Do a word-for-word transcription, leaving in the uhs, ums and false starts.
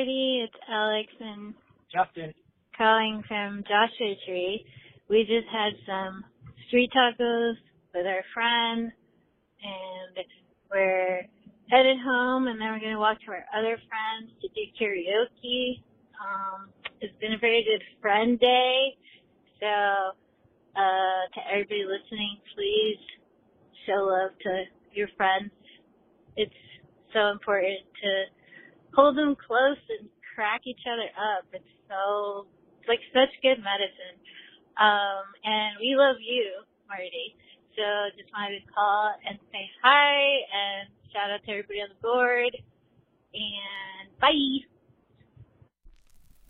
Marty. It's Alex and Justin. calling from Joshua Tree. We just had some street tacos with our friend, and we're headed home, and then we're going to walk to our other friends to do karaoke. Um, it's been a very good friend day, so uh, to everybody listening, please show love to your friends. It's so important to hold them close and crack each other up. It's so, it's like such good medicine. Um, and we love you, Marty. So just wanted to call and say hi and shout out to everybody on the board. And bye.